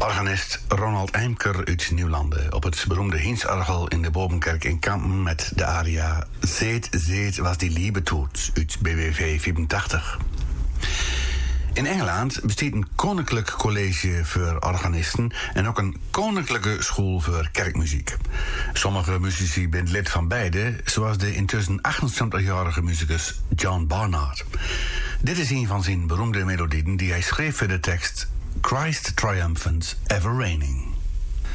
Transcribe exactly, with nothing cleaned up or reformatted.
Organist Ronald Eimker uit Nieuwlanden op het beroemde Hinsorgel in de Bovenkerk in Kampen met de aria Zeet, zeet was die liebe toet uit B W V vierentachtig. In Engeland bestaat een koninklijk college voor organisten en ook een koninklijke school voor kerkmuziek. Sommige muzici zijn lid van beide, zoals de intussen achtentwintigjarige muzikus John Barnard. Dit is een van zijn beroemde melodieën die hij schreef voor de tekst Christ Triumphant Ever Reigning.